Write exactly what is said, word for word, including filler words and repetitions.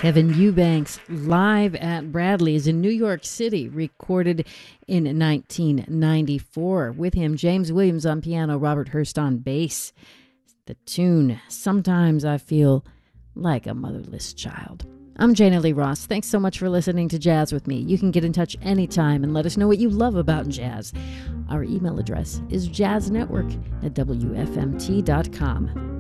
Kevin Eubanks live at Bradley's in New York City, recorded in nineteen ninety-four. With him, James Williams on piano, Robert Hurst on bass. The tune, Sometimes I Feel Like a Motherless Child. I'm Jana Lee Ross. Thanks so much for listening to Jazz with me. You can get in touch anytime and let us know what you love about jazz. Our email address is jazznetwork at W F M T dot com.